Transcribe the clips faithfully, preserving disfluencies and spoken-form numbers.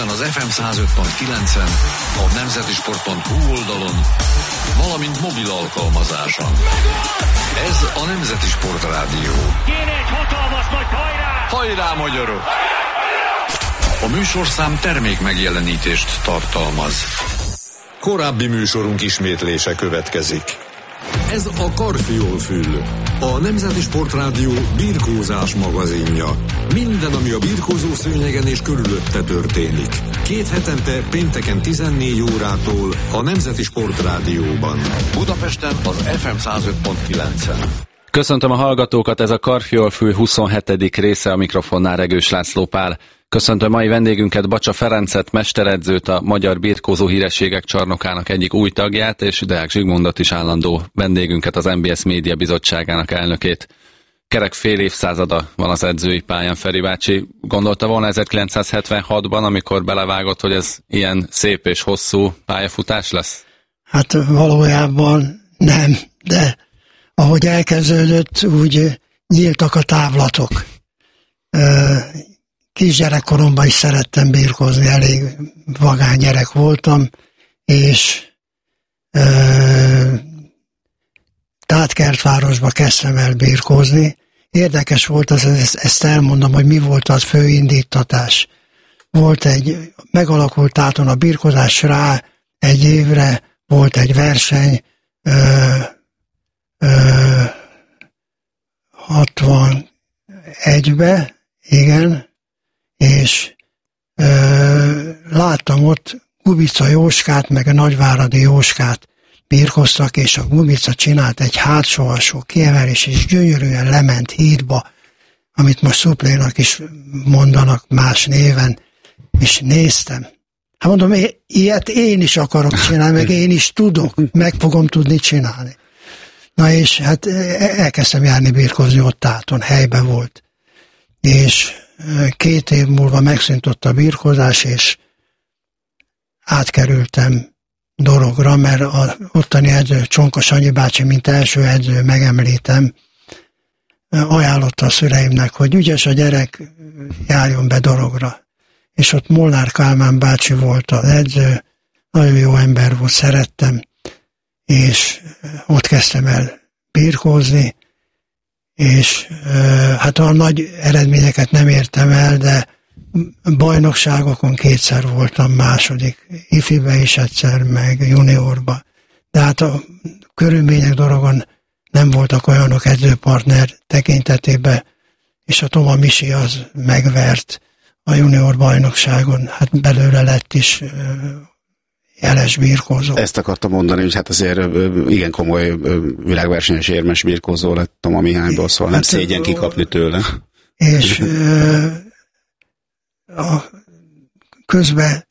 Budapesten az ef em száz öt pont kilencen, a nemzeti sport pont hu oldalon, valamint mobil alkalmazáson. Ez a Nemzeti Sport Rádió. Kéne egy hatalmas nagy hajrá! Hajrá, magyarok! A műsorszám termék megjelenítést tartalmaz. Korábbi műsorunk ismétlése következik. Ez a Karfiol-fül, a Nemzeti Sport Rádió birkózás magazinja. Minden, ami a birkózó szőnyegen és körülötte történik. Két hetente pénteken tizennégy órától a Nemzeti Sport Rádióban. Budapesten az ef em száz öt pont kilencen. Köszöntöm a hallgatókat, ez a Karfiol-fül huszonhetedik része, a mikrofonnál Regős László Pál. Köszöntöm mai vendégünket, Bacsa Ferencet, mesteredzőt, a Magyar Birkózó Hírességek Csarnokának egyik új tagját, és Deák Zsigmondot is állandó vendégünket, az em bé es Média Bizottságának elnökét. Kerek fél évszázada van az edzői pályán, Feri bácsi. Gondolta volna ezerkilencszázhetvenhatban, amikor belevágott, hogy ez ilyen szép és hosszú pályafutás lesz? Hát valójában nem, de ahogy elkezdődött, úgy nyíltak a távlatok. Kisgyerekkoromban is szerettem birkózni, elég vagány gyerek voltam, és e, Tátkertvárosba kezdtem el birkózni. Érdekes volt, az, ezt, ezt elmondom, hogy mi volt az fő indítatás. Volt egy, megalakult táton a birkózás rá, egy évre volt egy verseny, e, e, hatvanegybe, igen, és ö, láttam ott Gubica Jóskát, meg a Nagyváradi Jóskát birkoztak, és a Gubica csinált egy hátsó alsó kiemelés, és gyönyörűen lement hídba, amit most szuplénak is mondanak más néven, és néztem. Hát mondom, ilyet én is akarok csinálni, meg én is tudok, meg fogom tudni csinálni. Na és hát elkezdtem járni birkozni ott táton, helyben volt. És két év múlva megszűnt ott a birkozás, és átkerültem Dorogra, mert a ottani edző, Csonka Sanyi bácsi, mint első edző, megemlítem, ajánlotta a szüleimnek, hogy ügyes a gyerek, járjon be Dorogra. És ott Molnár Kálmán bácsi volt az edző, nagyon jó ember volt, szerettem, és ott kezdtem el birkózni, és hát a nagy eredményeket nem értem el, de bajnokságokon kétszer voltam második, ifibe is egyszer, meg juniorba. De hát a körülmények Dorogon nem voltak olyanok edzőpartner tekintetében, és a Toma Misi az megvert a junior bajnokságon, hát belőle lett is jeles birkózó. Ezt akartam mondani, hogy hát azért igen komoly világversenyes érmes birkózó lett Toma Mihályból, szóval hát nem szégyen kikapni tőle. És a, közben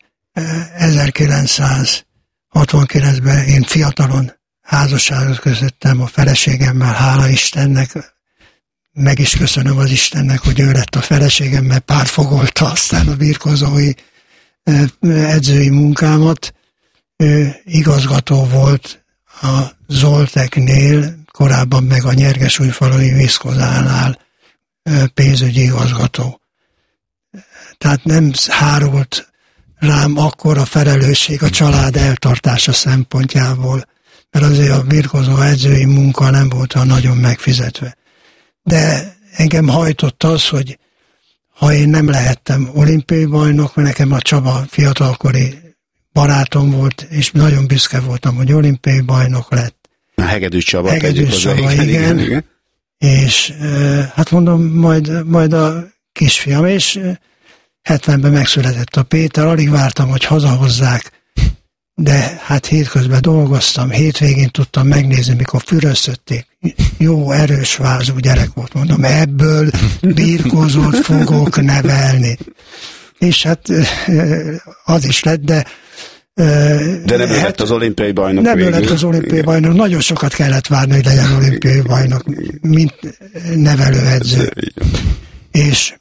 ezerkilencszázhatvankilencben én fiatalon házasságot kötöttem a feleségemmel, hála Istennek, meg is köszönöm az Istennek, hogy ő lett a feleségem, mert pártfogolta aztán a birkózói edzői munkámat. Ő igazgató volt a Zolteknél, korábban meg a Nyergesújfalui Viszkozánál pénzügyi igazgató. Tehát nem hárult rám akkor a felelősség a család eltartása szempontjából, mert azért a birkózó edzői munka nem volt olyan nagyon megfizetve. De engem hajtott az, hogy ha én nem lehettem olimpiai bajnok, mert nekem a Csaba fiatalkori barátom volt, és nagyon büszke voltam, hogy olimpiai bajnok lett. A Hegedű Csaba. Hegedű Csaba, igen, igen, igen. És hát mondom, majd, majd a kisfiam, és hetvenben megszületett a Péter, alig vártam, hogy hazahozzák, de hát hétközben dolgoztam, hétvégén tudtam megnézni, mikor füröszötték. Jó, erős vázú gyerek volt, mondom, ebből birkózót fogok nevelni. És hát az is lett, de De nem hát, lett az olimpiai bajnok. Nem lett az olimpiai bajnok. Nagyon sokat kellett várni, hogy legyen olimpiai bajnok, mint nevelőedző. És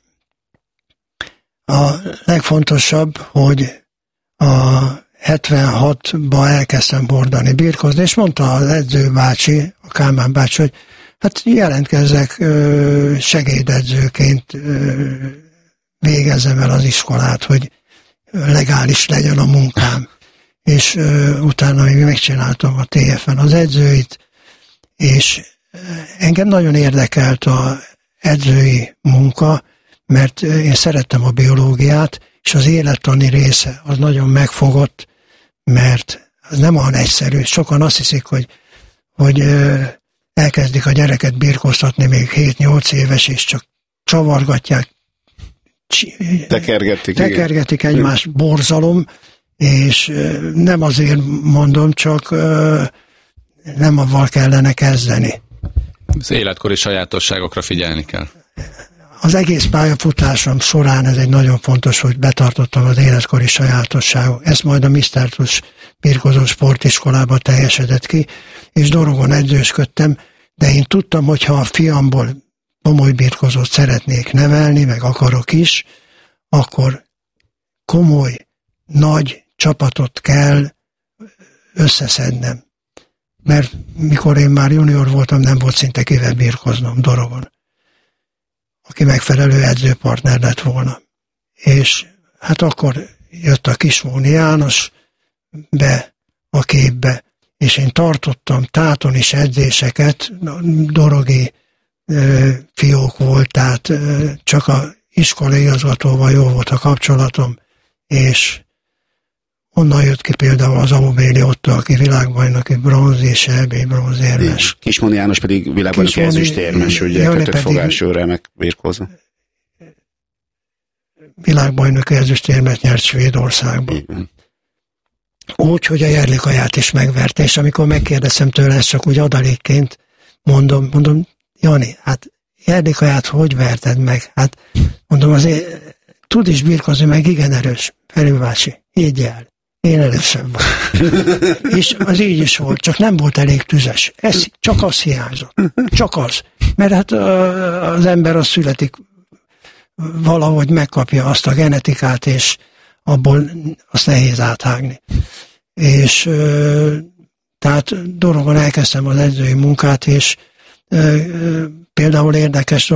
a legfontosabb, hogy a hetvenhatban elkezdtem hordani, birkozni, és mondta az edző bácsi, a Kálmán bácsi, hogy hát jelentkezzek segédedzőként, végezzem el az iskolát, hogy legális legyen a munkám. És ö, utána még megcsináltam a té ef-en az edzőit, és engem nagyon érdekelt az edzői munka, mert én szerettem a biológiát, és az élettani része az nagyon megfogott, mert az nem olyan egyszerű. Sokan azt hiszik, hogy, hogy ö, elkezdik a gyereket birkóztatni még hét-nyolc éves, és csak csavargatják, tekergetik, tekergetik egymást, borzalom, és nem azért mondom, csak nem avval kellene kezdeni. Az életkori sajátosságokra figyelni kell. Az egész pályafutásom során ez egy nagyon fontos, hogy betartottam az életkori sajátosságok. Ezt majd a misztertus birkózó sportiskolában teljesedett ki, és Dorogon edzősködtem, de én tudtam, hogy ha a fiamból komoly birkózót szeretnék nevelni, meg akarok is, akkor komoly, nagy csapatot kell összeszednem. Mert mikor én már junior voltam, nem volt szinte kivel birkóznom Dorogon, aki megfelelő edzőpartner lett volna. És hát akkor jött a Kismóni János be a képbe, és én tartottam táton is edzéseket, dorogi ö, fiók volt, tehát ö, csak a iskolai igazgatóval jó volt a kapcsolatom, és onnan jött ki például az Aubéli Otto, aki világbajnoki bronz és é bé bronzérmes. Kismóni János pedig világbajnoki ezüstérmes, ugye kötött remek birkózó. Világbajnoki ezüstérmet nyert Svédországban. Úgy, hogy a Jerlikaját is megverte, és amikor megkérdezem tőle, ezt csak úgy adalékként mondom, mondom, Jani, hát Jerlikaját hogy verted meg? Hát mondom, azért tud is birkózni, meg igen erős. Feri bácsi, így el. Én erősebb volt. És az így is volt, csak nem volt elég tüzes. Ez csak az hiányzott. Csak az. Mert hát az ember az születik, valahogy megkapja azt a genetikát, és abból azt nehéz áthágni. És tehát Dorogon elkezdtem az edzői munkát, és például érdekes